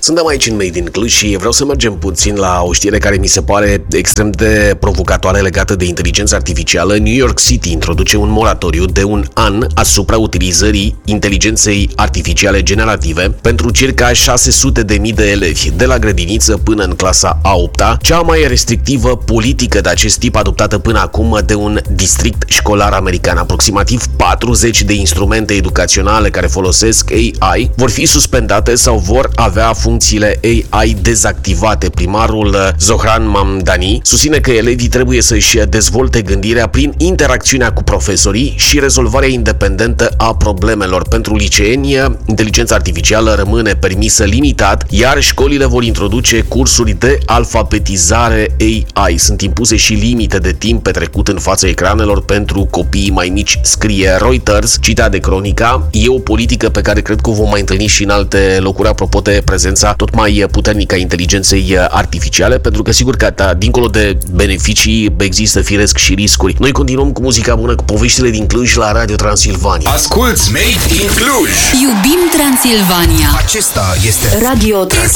Suntem aici în Made in Cluj și vreau să mergem puțin la o știre care mi se pare extrem de provocatoare legată de inteligența artificială. New York City introduce un moratoriu de 1 an asupra utilizării inteligenței artificiale generative pentru circa 600.000 de elevi, de la grădiniță până în clasa a 8-a, cea mai restrictivă politică de acest tip adoptată până acum de un district școlar american. Aproximativ 40 de instrumente educaționale care folosesc AI vor fi suspendate sau vor avea funcțiile AI dezactivate. Primarul Zohran Mamdani susține că elevii trebuie să-și dezvolte gândirea prin interacțiunea cu profesorii și rezolvarea independentă a problemelor. Pentru liceeni, inteligența artificială rămâne permisă limitat, iar școlile vor introduce cursuri de alfabetizare AI. Sunt impuse și limite de timp petrecut în fața ecranelor pentru copiii mai mici, scrie Reuters, citat de Cronica. E o politică pe care cred că o vom mai întâlni și în alte locuri, apropo de prezența tot mai puternică a inteligenței artificiale, pentru că sigur că dincolo de beneficii există firesc și riscuri. Noi continuăm cu muzica bună, cu poveștile din Cluj la Radio Transilvania. Asculți Made in Cluj! Iubim Transilvania! Acesta este Radio